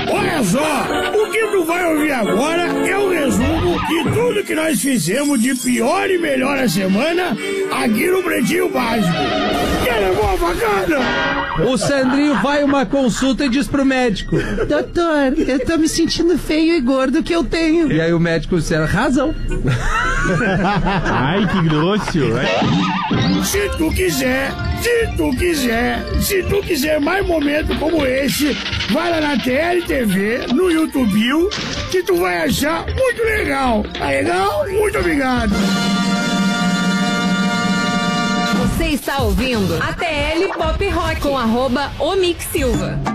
Olha só, o que tu vai ouvir agora é o resumo de tudo que nós fizemos de pior e melhor a semana aqui no Pretinho Básico. Quer boa bacana? O Sandrinho vai a uma consulta e diz pro médico: doutor, eu tô me sentindo feio e gordo, que eu tenho. E aí o médico disse: razão. Ai, que grosso. Se tu quiser mais momentos como esse, vai lá na TLTV, no YouTube, que tu vai achar muito legal. Tá legal? Muito obrigado. Você está ouvindo a TL Pop Rock com @omixsilva.